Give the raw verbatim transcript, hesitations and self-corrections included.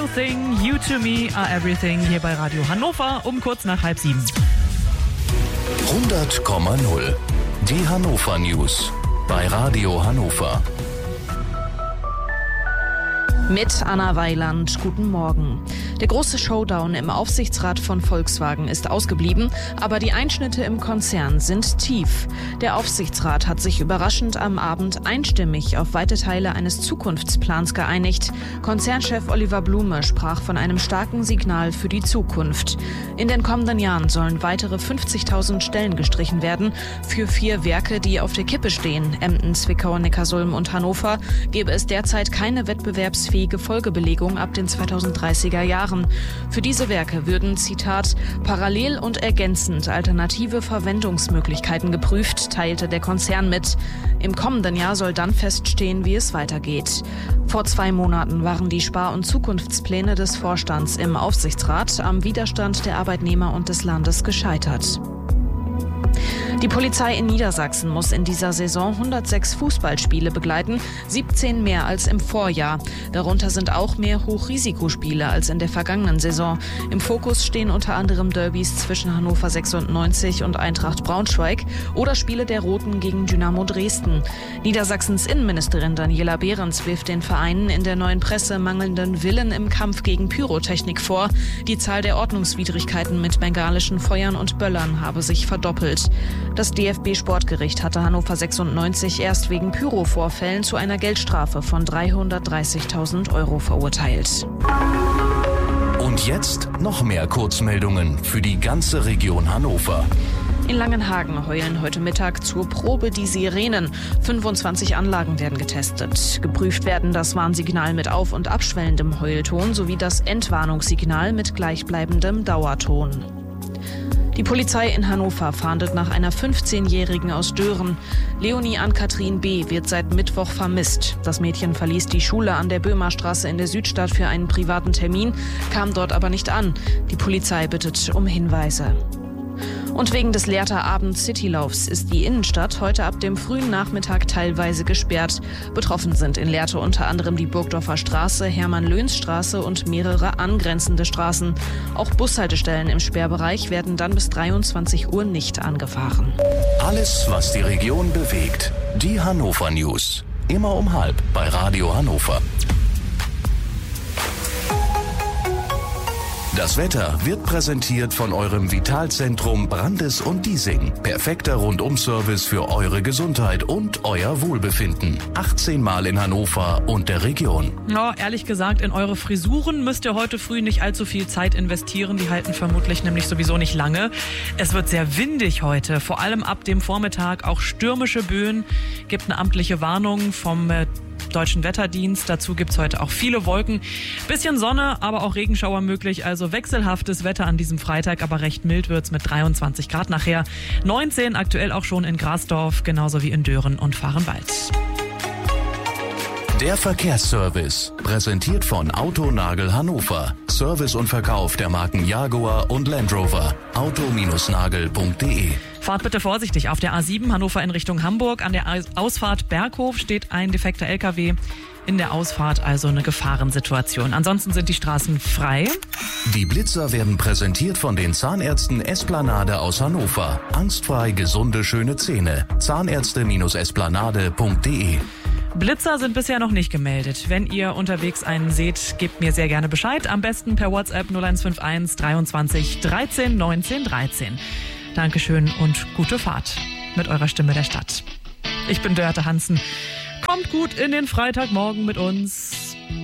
Real Thing, You to Me Are Everything hier bei Radio Hannover um kurz nach halb sieben. hundert Komma null. Die Hannover News bei Radio Hannover. Mit Anna Weiland, guten Morgen. Der große Showdown im Aufsichtsrat von Volkswagen ist ausgeblieben, aber die Einschnitte im Konzern sind tief. Der Aufsichtsrat hat sich überraschend am Abend einstimmig auf weite Teile eines Zukunftsplans geeinigt. Konzernchef Oliver Blume sprach von einem starken Signal für die Zukunft. In den kommenden Jahren sollen weitere fünfzigtausend Stellen gestrichen werden. Für vier Werke, die auf der Kippe stehen, Emden, Zwickau, Neckarsulm und Hannover, gäbe es derzeit keine wettbewerbsfähige Folgebelegung ab den zweitausenddreißiger Jahren. Für diese Werke würden, Zitat, parallel und ergänzend alternative Verwendungsmöglichkeiten geprüft, teilte der Konzern mit. Im kommenden Jahr soll dann feststehen, wie es weitergeht. Vor zwei Monaten waren die Spar- und Zukunftspläne des Vorstands im Aufsichtsrat am Widerstand der Arbeitnehmer und des Landes gescheitert. Die Polizei in Niedersachsen muss in dieser Saison hundertsechs Fußballspiele begleiten, siebzehn mehr als im Vorjahr. Darunter sind auch mehr Hochrisikospiele als in der vergangenen Saison. Im Fokus stehen unter anderem Derbys zwischen Hannover sechsundneunzig und Eintracht Braunschweig oder Spiele der Roten gegen Dynamo Dresden. Niedersachsens Innenministerin Daniela Behrens wirft den Vereinen in der Neuen Presse mangelnden Willen im Kampf gegen Pyrotechnik vor. Die Zahl der Ordnungswidrigkeiten mit bengalischen Feuern und Böllern habe sich verdoppelt. Das D F B-Sportgericht hatte Hannover sechsundneunzig erst wegen Pyro-Vorfällen zu einer Geldstrafe von dreihundertdreißigtausend Euro verurteilt. Und jetzt noch mehr Kurzmeldungen für die ganze Region Hannover. In Langenhagen heulen heute Mittag zur Probe die Sirenen. fünfundzwanzig Anlagen werden getestet. Geprüft werden das Warnsignal mit auf- und abschwellendem Heulton sowie das Entwarnungssignal mit gleichbleibendem Dauerton. Die Polizei in Hannover fahndet nach einer fünfzehnjährigen aus Dören. Leonie Ann-Kathrin B. wird seit Mittwoch vermisst. Das Mädchen verließ die Schule an der Böhmerstraße in der Südstadt für einen privaten Termin, kam dort aber nicht an. Die Polizei bittet um Hinweise. Und wegen des Lehrter-Abend Citylaufs ist die Innenstadt heute ab dem frühen Nachmittag teilweise gesperrt. Betroffen sind in Lehrte unter anderem die Burgdorfer Straße, Hermann-Löns-Straße und mehrere angrenzende Straßen. Auch Bushaltestellen im Sperrbereich werden dann bis dreiundzwanzig Uhr nicht angefahren. Alles, was die Region bewegt. Die Hannover News. Immer um halb bei Radio Hannover. Das Wetter wird präsentiert von eurem Vitalzentrum Brandes und Diesing. Perfekter Rundum-Service für eure Gesundheit und euer Wohlbefinden. achtzehn Mal in Hannover und der Region. Ja, ehrlich gesagt, in eure Frisuren müsst ihr heute früh nicht allzu viel Zeit investieren. Die halten vermutlich nämlich sowieso nicht lange. Es wird sehr windig heute, vor allem ab dem Vormittag. Auch stürmische Böen. Gibt eine amtliche Warnung vom äh, Deutschen Wetterdienst. Dazu gibt's heute auch viele Wolken. Bisschen Sonne, aber auch Regenschauer möglich. Also wechselhaftes Wetter an diesem Freitag, aber recht mild wird's mit dreiundzwanzig Grad nachher. neunzehn aktuell auch schon in Grasdorf, genauso wie in Dören und Vahrenwald. Der Verkehrsservice, präsentiert von Autonagel Hannover. Service und Verkauf der Marken Jaguar und Land Rover. auto Nagel punkt de. Fahrt bitte vorsichtig auf der A sieben Hannover in Richtung Hamburg. An der Ausfahrt Berghof steht ein defekter L K W. In der Ausfahrt also eine Gefahrensituation. Ansonsten sind die Straßen frei. Die Blitzer werden präsentiert von den Zahnärzten Esplanade aus Hannover. Angstfrei gesunde, schöne Zähne. Zahnärzte Esplanade punkt de. Blitzer sind bisher noch nicht gemeldet. Wenn ihr unterwegs einen seht, gebt mir sehr gerne Bescheid. Am besten per WhatsApp null eins fünf eins dreiundzwanzig dreizehn neunzehn dreizehn. Dankeschön und gute Fahrt mit eurer Stimme der Stadt. Ich bin Dörte Hansen. Kommt gut in den Freitagmorgen mit uns.